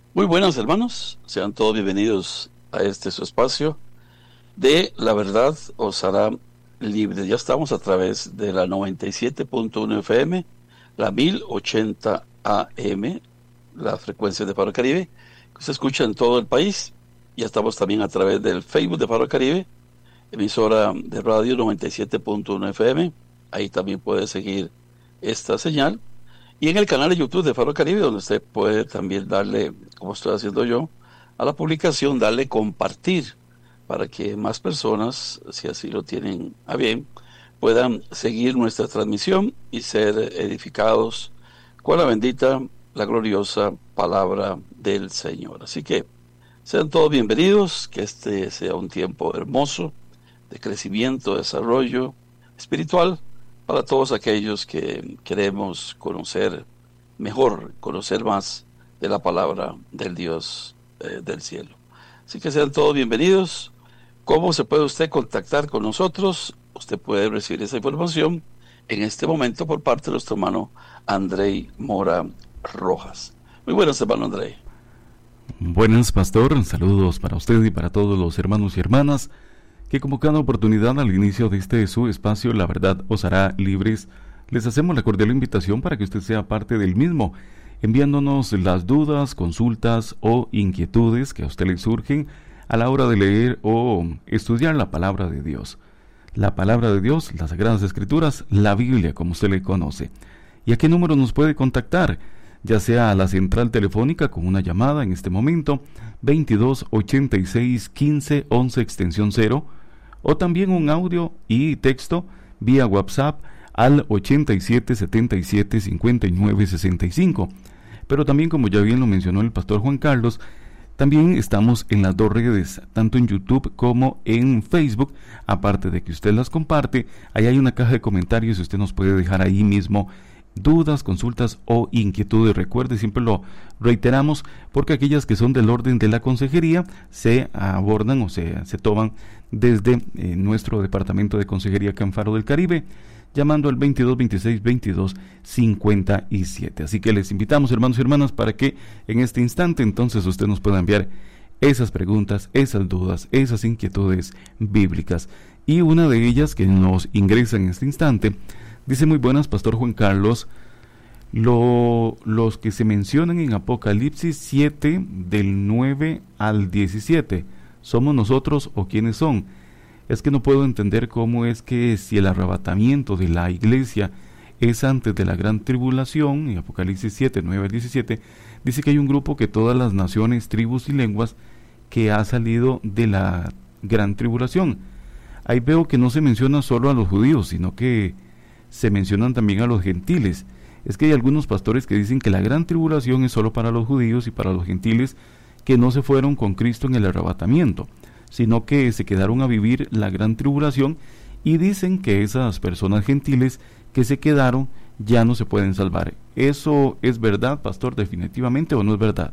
Muy buenas, hermanos, sean todos bienvenidos a este su espacio de La Verdad os hará libre. Ya estamos a través de la 97.1 FM, la 1080 AM, la frecuencia de Faro Caribe, que se escucha en todo el país. Ya estamos también a través del Facebook de Faro Caribe, emisora de radio 97.1 FM. Ahí también puede seguir esta señal. Y en el canal de YouTube de Faro Caribe, donde usted puede también darle, como estoy haciendo yo, a la publicación, darle compartir para que más personas, si así lo tienen a bien, puedan seguir nuestra transmisión y ser edificados con la bendita, la gloriosa palabra del Señor. Así que sean todos bienvenidos, que este sea un tiempo hermoso de crecimiento, de desarrollo espiritual, para todos aquellos que queremos conocer mejor, conocer más de la palabra del Dios del cielo. Así que sean todos bienvenidos. ¿Cómo se puede usted contactar con nosotros? Usted puede recibir esa información en este momento por parte de nuestro hermano Andrei Mora Rojas. Muy buenas, hermano Andrei. Buenas, pastor. Saludos para usted y para todos los hermanos y hermanas que, como cada oportunidad al inicio de este su espacio, La Verdad os hará libres, les hacemos la cordial invitación para que usted sea parte del mismo, enviándonos las dudas, consultas o inquietudes que a usted le surgen a la hora de leer o estudiar la palabra de Dios. La palabra de Dios, las Sagradas Escrituras, la Biblia, como usted le conoce. ¿Y a qué número nos puede contactar? Ya sea a la central telefónica con una llamada en este momento, 22 86 15 11 extensión 0, o también un audio y texto vía WhatsApp al 87 77 59 65. Pero también, como ya bien lo mencionó el pastor Juan Carlos, también estamos en las dos redes, tanto en YouTube como en Facebook. Aparte de que usted las comparte, ahí hay una caja de comentarios y usted nos puede dejar ahí mismo dudas, consultas o inquietudes. Recuerde, siempre lo reiteramos, porque aquellas que son del orden de la consejería se abordan o se toman desde nuestro departamento de consejería acá en Faro del Caribe, llamando al 22 26 22 57. Así que les invitamos, hermanos y hermanas, para que en este instante entonces usted nos pueda enviar esas preguntas, esas dudas, esas inquietudes bíblicas. Y una de ellas que nos ingresa en este instante dice: muy buenas, pastor Juan Carlos, los que se mencionan en Apocalipsis 7 del 9 al 17, ¿somos nosotros o quiénes son? Es que no puedo entender cómo es que si el arrebatamiento de la iglesia es antes de la gran tribulación, en Apocalipsis 7, 9 al 17, dice que hay un grupo que todas las naciones, tribus y lenguas que ha salido de la gran tribulación. Ahí veo que no se menciona solo a los judíos, sino que se mencionan también a los gentiles. Es que hay algunos pastores que dicen que la gran tribulación es solo para los judíos y para los gentiles que no se fueron con Cristo en el arrebatamiento, sino que se quedaron a vivir la gran tribulación, y dicen que esas personas gentiles que se quedaron ya no se pueden salvar. ¿Eso es verdad, pastor, definitivamente, o no es verdad?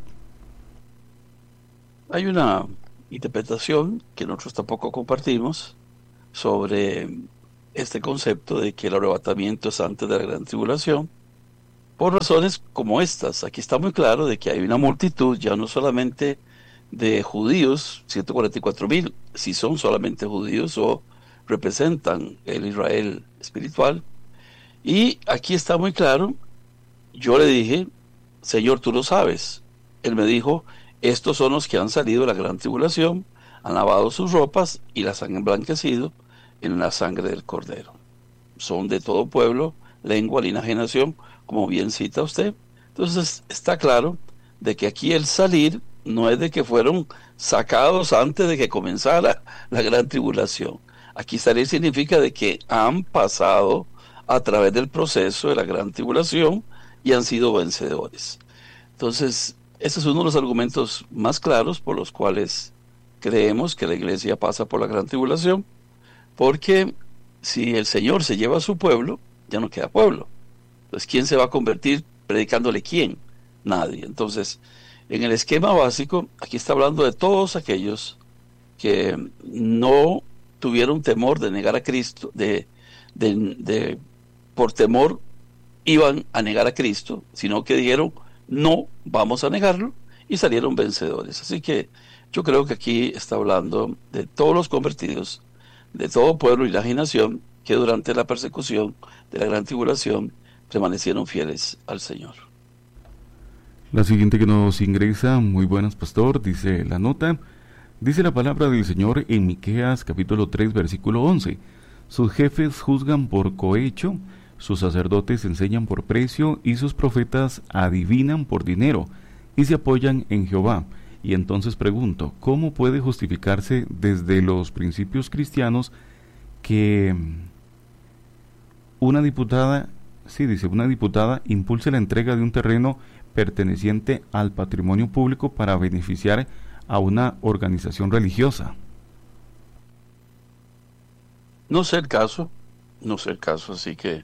Hay una interpretación que nosotros tampoco compartimos sobre este concepto de que el arrebatamiento es antes de la gran tribulación, por razones como estas. Aquí está muy claro de que hay una multitud, ya no solamente de judíos, 144,000, si son solamente judíos o representan el Israel espiritual. Y aquí está muy claro, yo le dije: Señor, tú lo sabes. Él me dijo: estos son los que han salido de la gran tribulación, han lavado sus ropas y las han emblanquecido en la sangre del Cordero. Son de todo pueblo, lengua, linaje, nación, como bien cita usted. Entonces está claro de que aquí el salir no es de que fueron sacados antes de que comenzara la gran tribulación. Aquí salir significa de que han pasado a través del proceso de la gran tribulación y han sido vencedores. Entonces, ese es uno de los argumentos más claros por los cuales creemos que la iglesia pasa por la gran tribulación, porque si el Señor se lleva a su pueblo, ya no queda pueblo. Entonces, ¿quién se va a convertir predicándole quién? Nadie. Entonces, en el esquema básico, aquí está hablando de todos aquellos que no tuvieron temor de negar a Cristo, por temor iban a negar a Cristo, sino que dijeron: no vamos a negarlo, y salieron vencedores. Así que yo creo que aquí está hablando de todos los convertidos, de todo pueblo y la nación que durante la persecución de la gran tribulación permanecieron fieles al Señor. La siguiente que nos ingresa, muy buenas pastor, dice la nota, dice la palabra del Señor en Miqueas capítulo 3 versículo 11, sus jefes juzgan por cohecho, sus sacerdotes enseñan por precio y sus profetas adivinan por dinero y se apoyan en Jehová. Y entonces pregunto, ¿cómo puede justificarse desde los principios cristianos que una diputada impulse la entrega de un terreno perteneciente al patrimonio público para beneficiar a una organización religiosa? No sé el caso, así que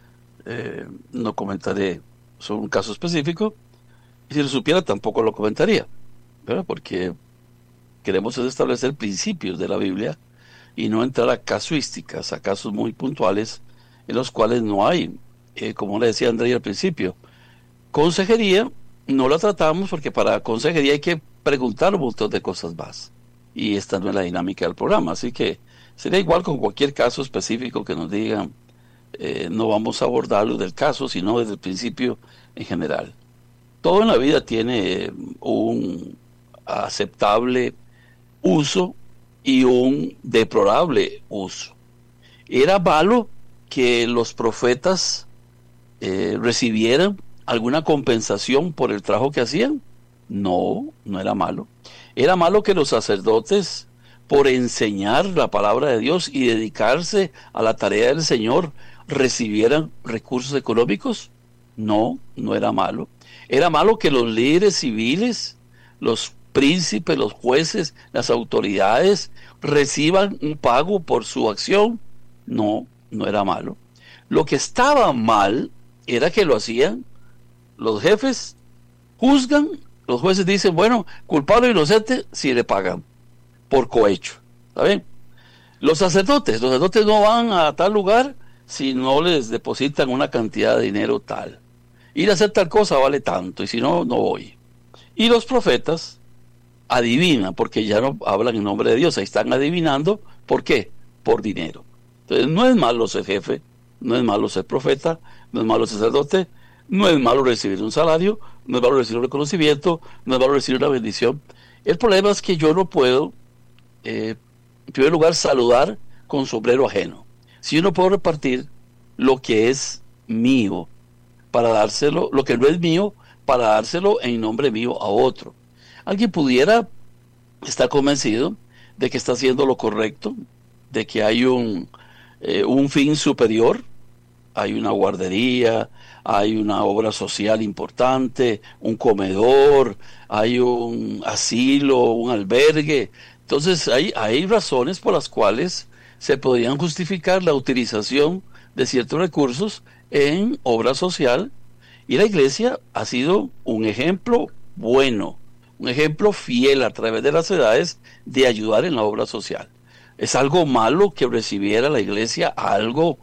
no comentaré sobre un caso específico, y si lo supiera tampoco lo comentaría, ¿verdad? Porque queremos establecer principios de la Biblia y no entrar a casuísticas, a casos muy puntuales en los cuales no hay, como le decía André al principio, consejería. No la tratamos porque para consejería hay que preguntar un montón de cosas más, y esta no es la dinámica del programa, así que sería igual con cualquier caso específico que nos digan. No vamos a abordarlo del caso, sino desde el principio en general. Todo en la vida tiene un aceptable uso y un deplorable uso. ¿Era malo que los profetas recibieran alguna compensación por el trabajo que hacían? No, no era malo. Era malo que los sacerdotes, por enseñar la palabra de Dios y dedicarse a la tarea del Señor, recibieran recursos económicos. No, no era malo. Era malo que los líderes civiles, los príncipes, los jueces, las autoridades reciban un pago por su acción. No, no era malo. Lo que estaba mal era que lo hacían los jefes, juzgan, los jueces dicen, bueno, culpable o inocente, si le pagan por cohecho. ¿Está bien? Los sacerdotes no van a tal lugar si no les depositan una cantidad de dinero tal. Ir a hacer tal cosa vale tanto, y si no, no voy. Y los profetas adivinan, porque ya no hablan en nombre de Dios, ahí están adivinando. ¿Por qué? Por dinero. Entonces no es malo ser jefe, no es malo ser profeta, no es malo ser sacerdote, no es malo recibir un salario, no es malo recibir un reconocimiento, no es malo recibir una bendición. El problema es que yo no puedo, en primer lugar, saludar con sombrero ajeno. Si yo no puedo repartir lo que es mío para dárselo, lo que no es mío, para dárselo en nombre mío a otro. Alguien pudiera estar convencido de que está haciendo lo correcto, de que hay un fin superior, hay una guardería, hay una obra social importante, un comedor, hay un asilo, un albergue. Entonces hay razones por las cuales se podrían justificar la utilización de ciertos recursos en obra social, y la iglesia ha sido un ejemplo bueno, un ejemplo fiel a través de las edades de ayudar en la obra social. ¿Es algo malo que recibiera la iglesia algo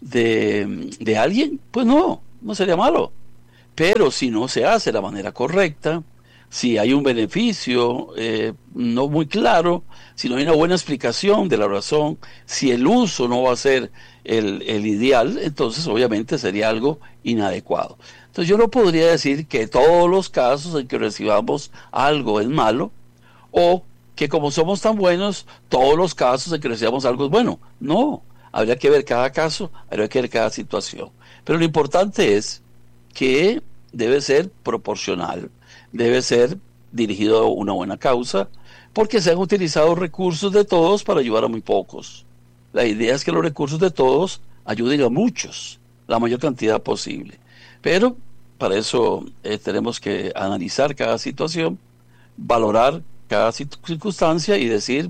de alguien? Pues no, no sería malo. Pero si no se hace de la manera correcta, si hay un beneficio no muy claro, si no hay una buena explicación de la razón, si el uso no va a ser el ideal, entonces obviamente sería algo inadecuado. Entonces yo no podría decir que todos los casos en que recibamos algo es malo, o que como somos tan buenos, todos los casos en que recibamos algo es bueno. No, habría que ver cada caso, habría que ver cada situación. Pero lo importante es que debe ser proporcional, debe ser dirigido a una buena causa, porque se han utilizado recursos de todos para ayudar a muy pocos. La idea es que los recursos de todos ayuden a muchos, la mayor cantidad posible. Pero para eso tenemos que analizar cada situación, valorar cada circunstancia y decir,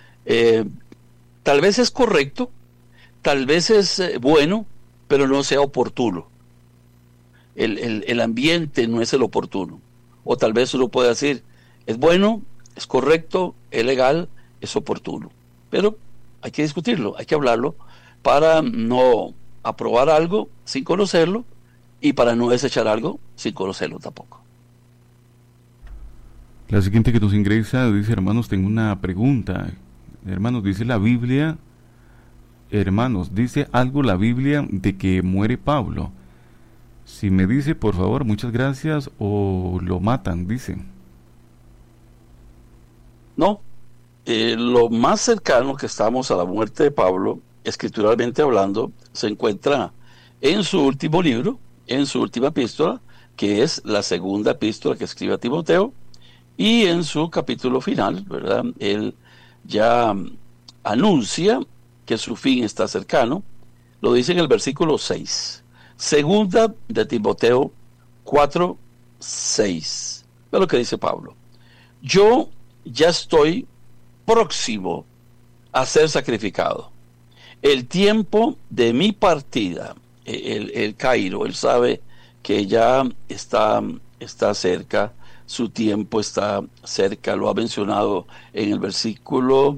tal vez es correcto, tal vez es bueno, pero no sea oportuno. El ambiente no es el oportuno. O tal vez uno puede decir, es bueno, es correcto, es legal, es oportuno. Pero hay que discutirlo, hay que hablarlo para no aprobar algo sin conocerlo y para no desechar algo sin conocerlo tampoco. La siguiente que nos ingresa dice: hermanos, tengo una pregunta. Hermanos, dice la Biblia, hermanos, dice algo la Biblia de que muere Pablo. Si me dice, por favor, muchas gracias, o lo matan, dice. No, lo más cercano que estamos a la muerte de Pablo, escrituralmente hablando, se encuentra en su último libro, en su última epístola, que es la segunda epístola que escribe a Timoteo, y en su capítulo final, ¿verdad? Él ya anuncia que su fin está cercano. Lo dice en el versículo 6. Segunda de Timoteo 4, 6. Ve lo que dice Pablo. Yo ya estoy próximo a ser sacrificado. El tiempo de mi partida, el Cairo, él sabe que ya está cerca, su tiempo está cerca, lo ha mencionado en el versículo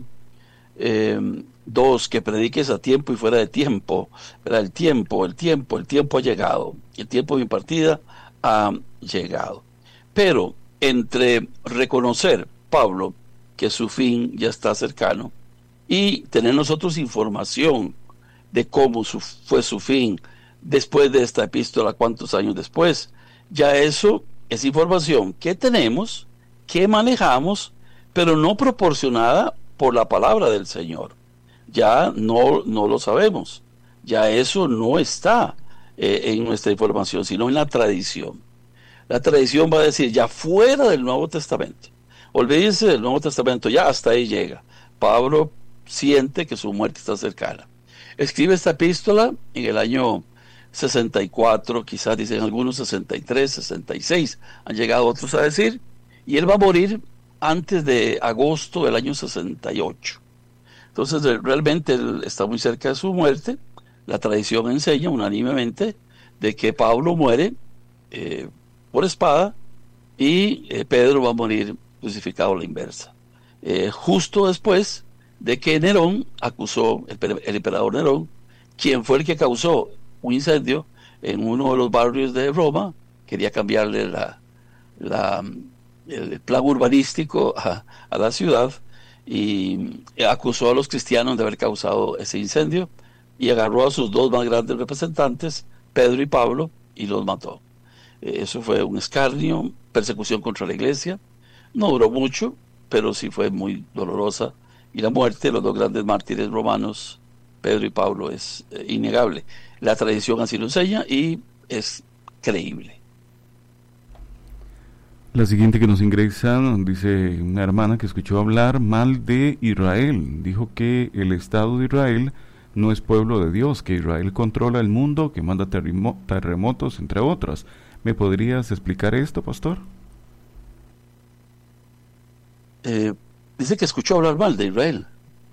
2, que prediques a tiempo y fuera de tiempo, ¿verdad? El tiempo ha llegado, el tiempo de mi partida ha llegado. Pero entre reconocer, Pablo, que su fin ya está cercano, y tener nosotros información de cómo fue su fin después de esta epístola, cuántos años después, ya eso es información que tenemos, que manejamos, pero no proporcionada por la palabra del Señor. Ya no lo sabemos, ya eso no está en nuestra información, sino en la tradición. La tradición va a decir, ya fuera del Nuevo Testamento, olvídense del Nuevo Testamento, ya hasta ahí llega. Pablo siente que su muerte está cercana. Escribe esta epístola en el año 64, quizás dicen algunos 63, 66, han llegado otros a decir, y él va a morir antes de agosto del año 68. Entonces realmente él está muy cerca de su muerte. La tradición enseña unánimemente de que Pablo muere por espada y Pedro va a morir crucificado a la inversa. Justo después de que Nerón acusó, el emperador Nerón, quien fue el que causó un incendio en uno de los barrios de Roma, quería cambiarle el plan urbanístico a la ciudad, y acusó a los cristianos de haber causado ese incendio, y agarró a sus dos más grandes representantes, Pedro y Pablo, y los mató. Eso fue un escarnio, persecución contra la iglesia. No duró mucho, pero sí fue muy dolorosa, y la muerte de los dos grandes mártires romanos, Pedro y Pablo, es innegable. La tradición así lo enseña y es creíble. La siguiente que nos ingresa, dice una hermana que escuchó hablar mal de Israel. Dijo que el Estado de Israel no es pueblo de Dios, que Israel controla el mundo, que manda terremotos, entre otras. ¿Me podrías explicar esto, pastor? Dice que escuchó hablar mal de Israel.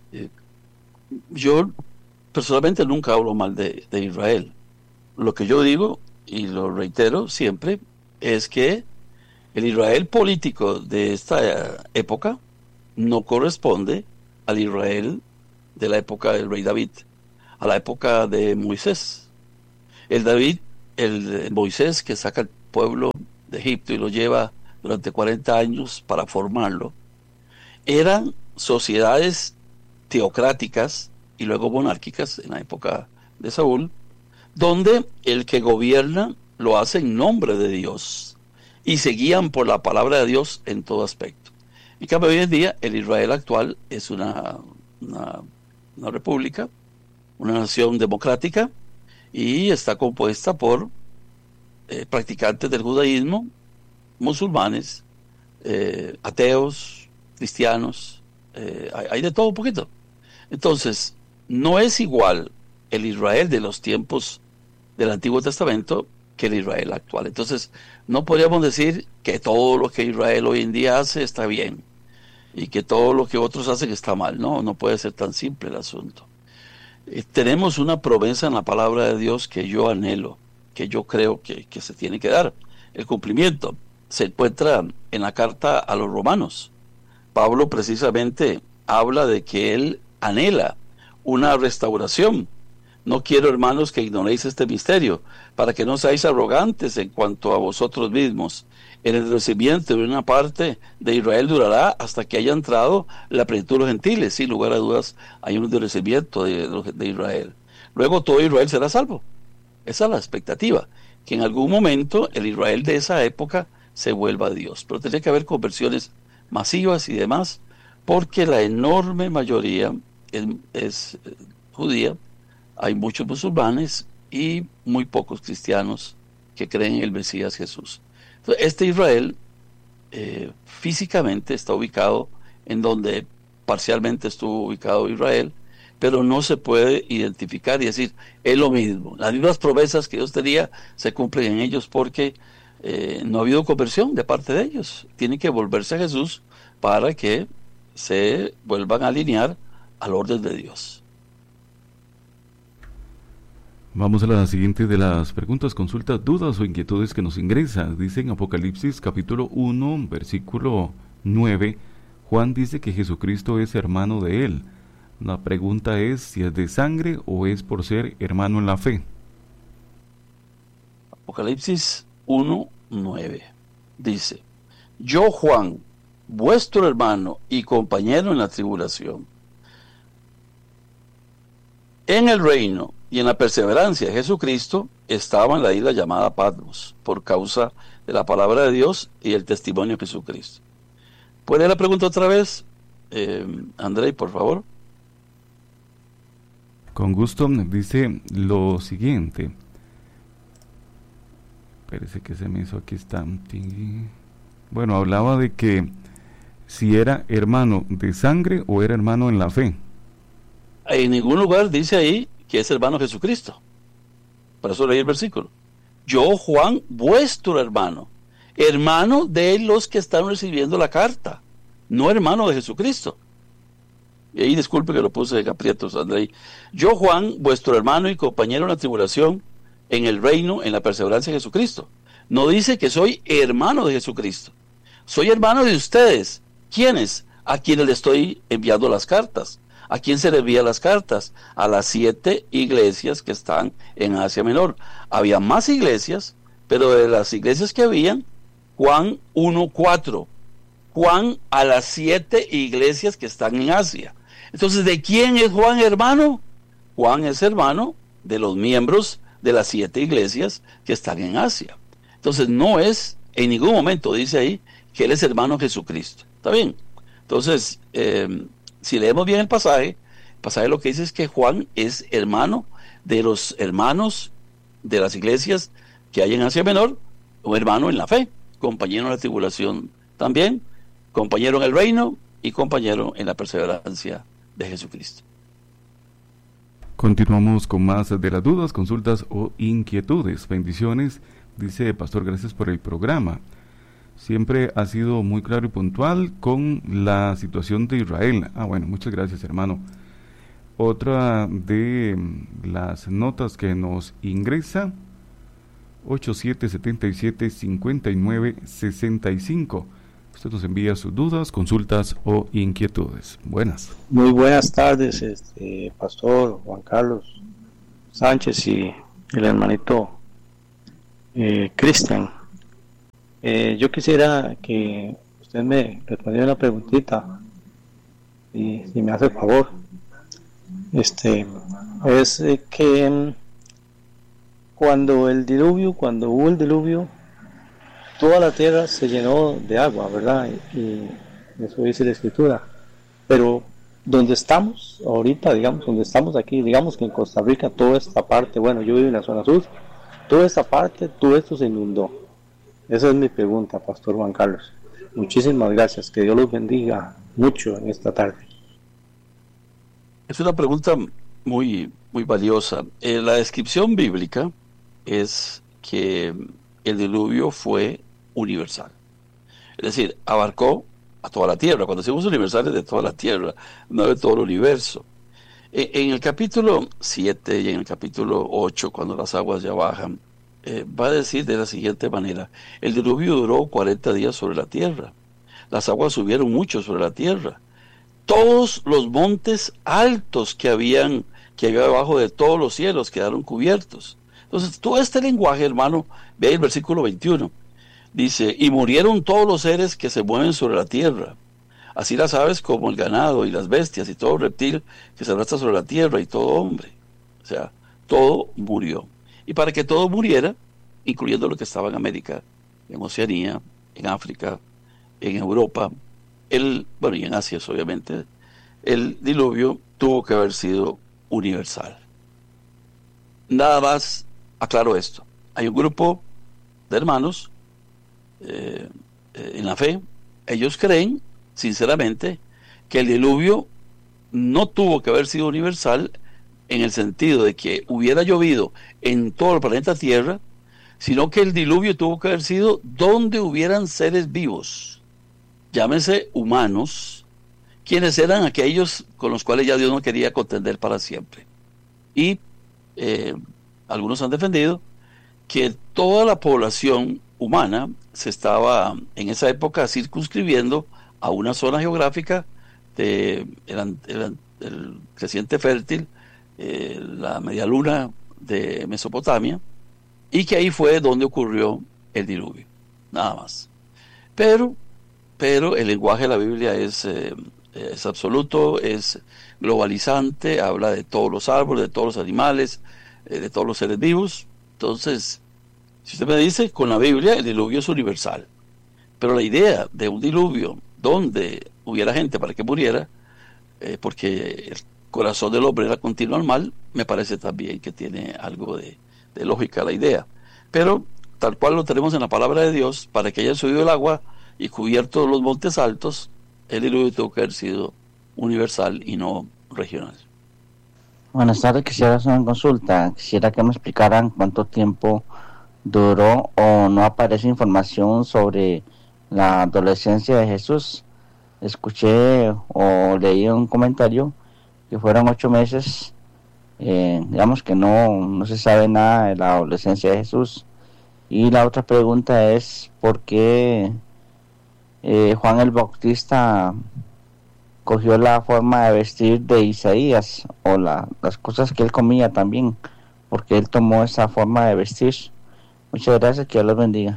Yo personalmente nunca hablo mal de Israel. Lo que yo digo, y lo reitero siempre, es que el Israel político de esta época no corresponde al Israel de la época del rey David, a la época de Moisés. El Moisés que saca al pueblo de Egipto y lo lleva durante 40 años para formarlo, eran sociedades teocráticas y luego monárquicas en la época de Saúl, donde el que gobierna lo hace en nombre de Dios y se guían por la palabra de Dios en todo aspecto. En cambio, hoy en día el Israel actual es una república, una nación democrática, y está compuesta por practicantes del judaísmo, musulmanes, ateos, cristianos, hay de todo un poquito. Entonces, no es igual el Israel de los tiempos del Antiguo Testamento que el Israel actual. Entonces, no podríamos decir que todo lo que Israel hoy en día hace está bien y que todo lo que otros hacen está mal. No puede ser tan simple el asunto. Tenemos una promesa en la palabra de Dios que yo anhelo, que yo creo que se tiene que dar. El cumplimiento se encuentra en la carta a los romanos. Pablo precisamente habla de que él anhela una restauración No quiero, hermanos, que ignoréis este misterio, para que no seáis arrogantes en cuanto a vosotros mismos. El endurecimiento de una parte de Israel durará hasta que haya entrado la plenitud de los gentiles. Sin lugar a dudas, hay un endurecimiento de Israel. Luego todo Israel será salvo. Esa es la expectativa, que en algún momento el Israel de esa época se vuelva a Dios. Pero tendría que haber conversiones masivas y demás, porque la enorme mayoría es judía. Hay muchos musulmanes y muy pocos cristianos que creen en el Mesías Jesús. Entonces, este Israel físicamente está ubicado en donde parcialmente estuvo ubicado Israel, pero no se puede identificar y decir, es lo mismo. Las mismas promesas que Dios tenía se cumplen en ellos porque no ha habido conversión de parte de ellos. Tienen que volverse a Jesús para que se vuelvan a alinear al orden de Dios. Vamos a la siguiente de las preguntas, consultas, dudas o inquietudes que nos ingresan. Dice en Apocalipsis capítulo 1, versículo 9, Juan dice que Jesucristo es hermano de él. La pregunta es si es de sangre o es por ser hermano en la fe. Apocalipsis 1, 9 dice: Yo, Juan, vuestro hermano y compañero en la tribulación, en el reino y en la perseverancia de Jesucristo, estaba en la isla llamada Patmos, por causa de la palabra de Dios y el testimonio de Jesucristo. ¿Puede la pregunta otra vez, Andrei, por favor? Con gusto. Dice lo siguiente. Parece que se me hizo, aquí está. Bueno, hablaba de que si era hermano de sangre o era hermano en la fe. En ningún lugar dice ahí que es hermano de Jesucristo. Por eso leí el versículo. Yo, Juan, vuestro hermano, hermano de los que están recibiendo la carta, no hermano de Jesucristo. Y ahí disculpe que lo puse en aprietos, Andrei. Yo, Juan, vuestro hermano y compañero en la tribulación, en el reino, en la perseverancia de Jesucristo. No dice que soy hermano de Jesucristo. Soy hermano de ustedes. ¿Quiénes? A quienes le estoy enviando las cartas. ¿A quién se le envía las cartas? A las 7 iglesias que están en Asia Menor. Había más iglesias, pero de las iglesias que habían, Juan 1:4. Juan a las 7 iglesias que están en Asia. Entonces, ¿de quién es Juan hermano? Juan es hermano de los miembros de las 7 iglesias que están en Asia. Entonces, no es, en ningún momento dice ahí que él es hermano de Jesucristo. ¿Está bien? Entonces, si leemos bien el pasaje lo que dice es que Juan es hermano de los hermanos de las iglesias que hay en Asia Menor, o hermano en la fe, compañero en la tribulación también, compañero en el reino y compañero en la perseverancia de Jesucristo. Continuamos con más de las dudas, consultas o inquietudes. Bendiciones, dice Pastor, gracias por el programa. Siempre ha sido muy claro y puntual con la situación de Israel. Bueno, muchas gracias, hermano. Otra de las notas que nos ingresa, 8777-5965. Usted nos envía sus dudas, consultas o inquietudes. Buenas. Muy buenas tardes, Pastor Juan Carlos Sánchez y el hermanito Cristian. Yo quisiera que usted me respondiera una preguntita, y si me hace el favor. Es que cuando hubo el diluvio, toda la tierra se llenó de agua, ¿verdad? Y eso dice la Escritura. Pero donde estamos ahorita, donde estamos aquí, digamos que en Costa Rica, toda esta parte, bueno, yo vivo en la zona sur, toda esta parte, todo esto se inundó. Esa es mi pregunta, Pastor Juan Carlos. Muchísimas gracias. Que Dios los bendiga mucho en esta tarde. Es una pregunta muy, muy valiosa. La descripción bíblica es que el diluvio fue universal. Es decir, abarcó a toda la tierra. Cuando decimos universal es de toda la tierra, no de todo el universo. En el capítulo 7 y en el capítulo 8, cuando las aguas ya bajan, va a decir de la siguiente manera: el diluvio duró 40 días sobre la tierra, las aguas subieron mucho sobre la tierra, todos los montes altos que habían que había debajo de todos los cielos quedaron cubiertos. Entonces, todo este lenguaje, hermano, ve el versículo 21. Dice, y murieron todos los seres que se mueven sobre la tierra, así las aves como el ganado y las bestias y todo reptil que se arrastra sobre la tierra y todo hombre. O sea, todo murió. Y para que todo muriera, incluyendo lo que estaba en América, en Oceanía, en África, en Europa, y en Asia, obviamente, el diluvio tuvo que haber sido universal. Nada más aclaro esto. Hay un grupo de hermanos en la fe, ellos creen, sinceramente, que el diluvio no tuvo que haber sido universal en el sentido de que hubiera llovido en todo el planeta Tierra, sino que el diluvio tuvo que haber sido donde hubieran seres vivos, llámense humanos, quienes eran aquellos con los cuales ya Dios no quería contender para siempre. Y algunos han defendido que toda la población humana se estaba en esa época circunscribiendo a una zona geográfica de el creciente fértil, la media luna de Mesopotamia, y que ahí fue donde ocurrió el diluvio, nada más. Pero el lenguaje de la Biblia es absoluto, es globalizante, habla de todos los árboles, de todos los animales, de todos los seres vivos. Entonces, si usted me dice, con la Biblia el diluvio es universal, pero la idea de un diluvio donde hubiera gente para que muriera, porque el corazón del hombre era continuo al mal, me parece también que tiene algo de lógica la idea. Pero tal cual lo tenemos en la palabra de Dios, para que haya subido el agua y cubierto los montes altos, el diluvio tuvo que haber sido universal y no regional. Buenas tardes, quisiera hacer una consulta. Quisiera que me explicaran cuánto tiempo duró o no aparece información sobre la adolescencia de Jesús. Escuché o leí un comentario que fueron 8 meses. Digamos que no se sabe nada de la adolescencia de Jesús. Y la otra pregunta es ¿por qué Juan el Bautista cogió la forma de vestir de Isaías o las cosas que él comía también? Porque él tomó esa forma de vestir. Muchas gracias, que Dios los bendiga.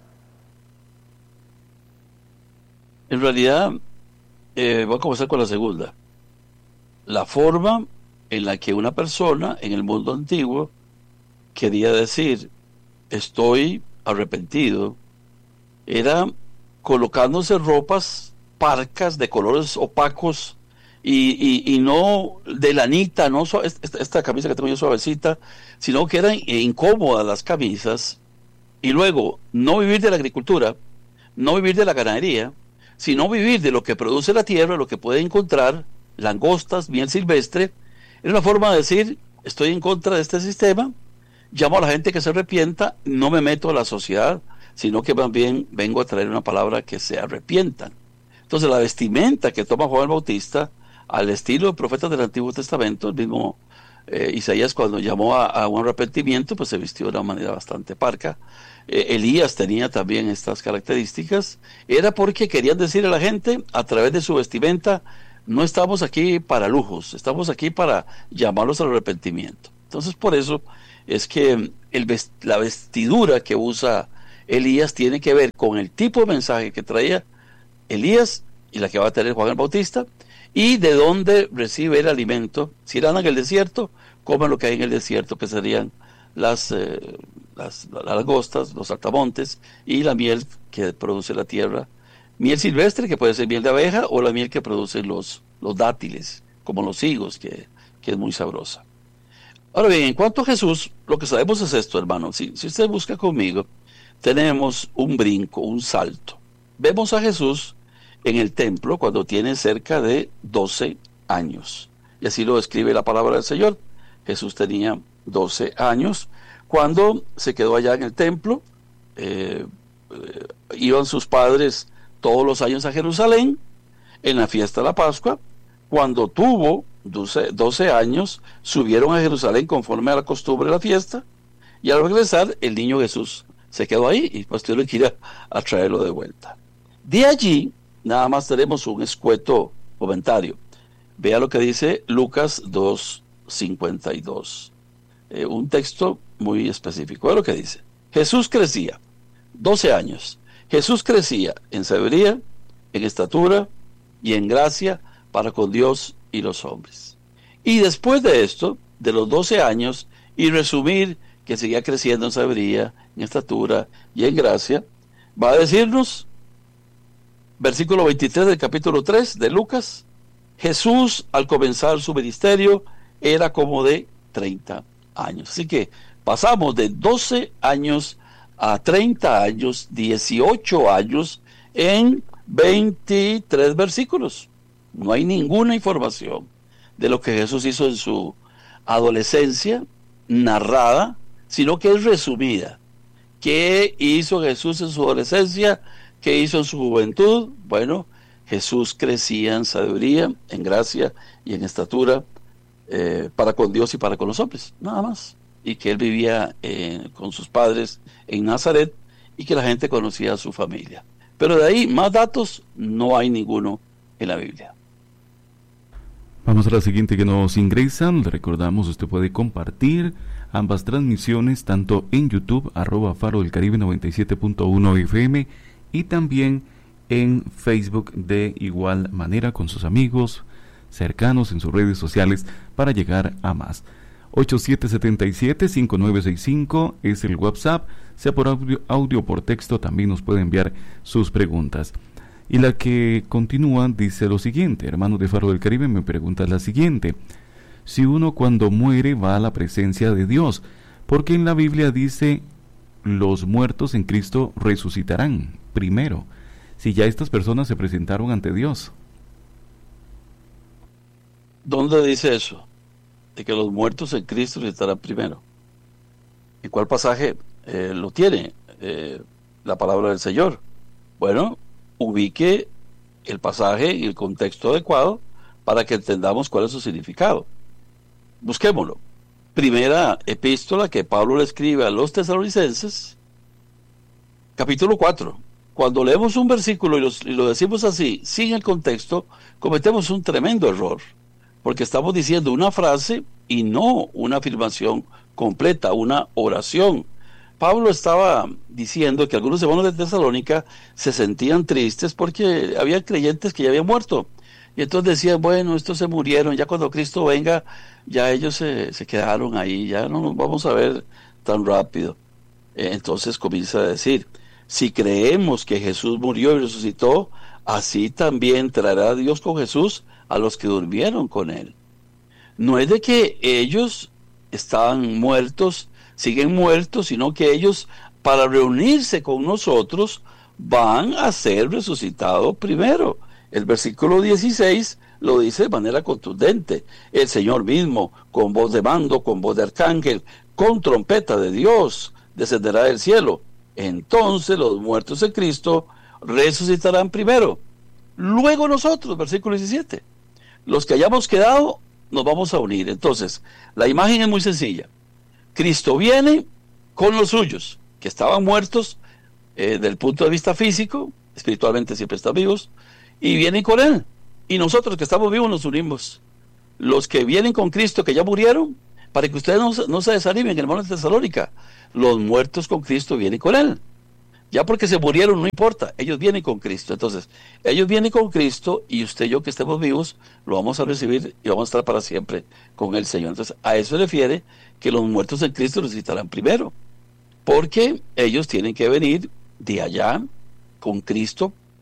En realidad, voy a comenzar con la segunda. La forma en la que una persona en el mundo antiguo quería decir estoy arrepentido era colocándose ropas parcas de colores opacos y no de lanita, no esta camisa que tengo yo suavecita, sino que eran incómodas las camisas. Y luego, no vivir de la agricultura, no vivir de la ganadería, sino vivir de lo que produce la tierra, lo que puede encontrar, langostas, miel silvestre. Era una forma de decir, estoy en contra de este sistema, llamo a la gente que se arrepienta, no me meto a la sociedad, sino que más bien vengo a traer una palabra que se arrepientan. Entonces la vestimenta que toma Juan el Bautista, al estilo de profetas del Antiguo Testamento, el mismo Isaías cuando llamó a un arrepentimiento, pues se vistió de una manera bastante parca. Elías tenía también estas características, era porque querían decir a la gente, a través de su vestimenta, no estamos aquí para lujos, estamos aquí para llamarlos al arrepentimiento. Entonces por eso es que la vestidura que usa Elías tiene que ver con el tipo de mensaje que traía Elías y la que va a tener Juan el Bautista, y de dónde recibe el alimento. Si eran en el desierto, comen lo que hay en el desierto, que serían las langostas, los saltamontes y la miel que produce la tierra, miel silvestre que puede ser miel de abeja o la miel que producen los dátiles, como los higos, que es muy sabrosa. Ahora bien, en cuanto a Jesús, lo que sabemos es esto, hermano. Si usted busca conmigo, tenemos un brinco, un salto. Vemos a Jesús en el templo cuando tiene cerca de 12 años. Y así lo describe la palabra del Señor. Jesús tenía 12 años cuando se quedó allá en el templo. Iban sus padres todos los años a Jerusalén en la fiesta de la Pascua. Cuando tuvo 12 años, subieron a Jerusalén conforme a la costumbre de la fiesta, y al regresar el niño Jesús se quedó ahí y pues tuvieron que ir a traerlo de vuelta. De allí nada más tenemos un escueto comentario. Vea lo que dice Lucas 2, 52. Un texto muy específico. Es lo que dice. Jesús crecía, 12 años. Jesús crecía en sabiduría, en estatura y en gracia para con Dios y los hombres. Y después de esto, de los 12 años, y resumir que seguía creciendo en sabiduría, en estatura y en gracia, va a decirnos, versículo 23 del capítulo 3 de Lucas, Jesús al comenzar su ministerio era como de 30 años. Así que pasamos de 12 años a 30 años, 18 años en 23 versículos. No hay ninguna información de lo que Jesús hizo en su adolescencia narrada, sino que es resumida. ¿Qué hizo Jesús en su adolescencia? ¿Qué hizo en su juventud? Bueno, Jesús crecía en sabiduría, en gracia y en estatura para con Dios y para con los hombres, nada más. Y que él vivía con sus padres en Nazaret y que la gente conocía a su familia. Pero de ahí, más datos, no hay ninguno en la Biblia. Vamos a la siguiente que nos ingresan. Le recordamos, usted puede compartir ambas transmisiones, tanto en YouTube, @Faro del Caribe 97.1 FM, y también en Facebook de igual manera con sus amigos cercanos en sus redes sociales para llegar a más. 8777-5965 es el WhatsApp, sea por audio o por texto, también nos puede enviar sus preguntas. Y la que continúa dice lo siguiente: hermano de Faro del Caribe, me pregunta la siguiente: si uno cuando muere va a la presencia de Dios, porque en la Biblia dice los muertos en Cristo resucitarán primero, si ya estas personas se presentaron ante Dios? ¿Dónde dice eso? De que los muertos en Cristo resucitarán primero. ¿En cuál pasaje lo tiene la palabra del Señor? Bueno, ubique el pasaje y el contexto adecuado para que entendamos cuál es su significado. Busquémoslo. Primera epístola que Pablo le escribe a los tesalonicenses, capítulo 4. Cuando leemos un versículo y lo decimos así, sin el contexto, cometemos un tremendo error, porque estamos diciendo una frase y no una afirmación completa, una oración. Pablo estaba diciendo que algunos hermanos de Tesalónica se sentían tristes porque había creyentes que ya habían muerto. Y entonces decían, bueno, estos se murieron, ya cuando Cristo venga, ya ellos se quedaron ahí, ya no nos vamos a ver tan rápido. Entonces comienza a decir, si creemos que Jesús murió y resucitó, así también traerá Dios con Jesús a los que durmieron con él. No es de que ellos estaban muertos, siguen muertos, sino que ellos, para reunirse con nosotros, van a ser resucitados primero. El versículo 16 lo dice de manera contundente. El Señor mismo, con voz de mando, con voz de arcángel, con trompeta de Dios, descenderá del cielo. Entonces los muertos en Cristo resucitarán primero. Luego nosotros, versículo 17. Los que hayamos quedado, nos vamos a unir. Entonces, la imagen es muy sencilla. Cristo viene con los suyos, que estaban muertos del punto de vista físico, espiritualmente siempre están vivos, y vienen con él. Y nosotros que estamos vivos nos unimos. Los que vienen con Cristo, que ya murieron, para que ustedes no se desanimen, hermanos de Tesalónica, los muertos con Cristo vienen con él. Ya porque se murieron no importa, ellos vienen con Cristo. Entonces, ellos vienen con Cristo y usted y yo que estemos vivos lo vamos a recibir y vamos a estar para siempre con el Señor. Entonces, a eso se refiere que los muertos en Cristo resucitarán primero, porque ellos tienen que venir de allá con Cristo